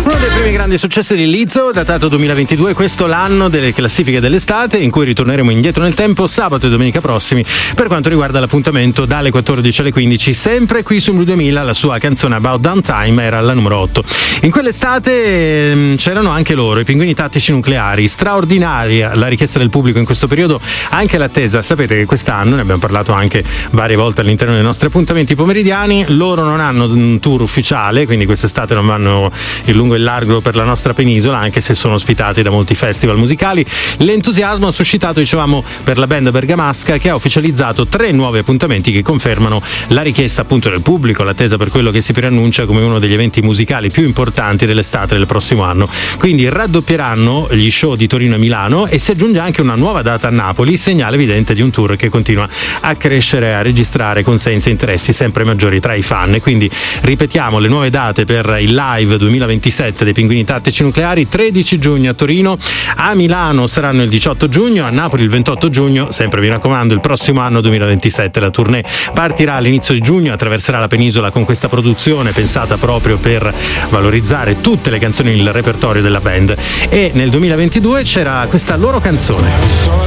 Uno dei primi grandi successi di Lizzo, datato 2022, questo l'anno delle classifiche dell'estate, in cui ritorneremo indietro nel tempo sabato e domenica prossimi per quanto riguarda l'appuntamento dalle 14 alle 15, sempre qui su Blu 2000. La sua canzone About Downtime era alla numero 8. In quell'estate c'erano anche loro, i Pinguini Tattici Nucleari. Straordinaria la richiesta del pubblico in questo periodo, anche l'attesa. Sapete che quest'anno, ne abbiamo parlato anche varie volte all'interno dei nostri appuntamenti pomeridiani, loro non hanno un tour ufficiale, quindi quest'estate non vanno in lungo e in largo per la nostra penisola, anche se sono ospitati da molti festival musicali. L'entusiasmo ha suscitato, dicevamo, per la band bergamasca, che ha ufficializzato 3 nuovi appuntamenti che confermano la richiesta appunto del pubblico, l'attesa per quello che si preannuncia come uno degli eventi musicali più importanti dell'estate del prossimo anno. Quindi raddoppieranno gli show di Torino e Milano e si aggiunge anche una nuova data a Napoli, segnale evidente di un tour che continua a crescere, a registrare consensi e interessi sempre maggiori tra i fan. E quindi ripetiamo le nuove date per il live 2027 dei Pinguini Tattici Nucleari: 13 giugno a Torino, a Milano saranno il 18 giugno, a Napoli il 28 giugno, sempre mi raccomando il prossimo anno 2027. La tournée partirà all'inizio di giugno, attraverserà la penisola con questa produzione pensata proprio per valorizzare tutte le canzoni del repertorio della band, e nel 2022 c'era questa loro canzone.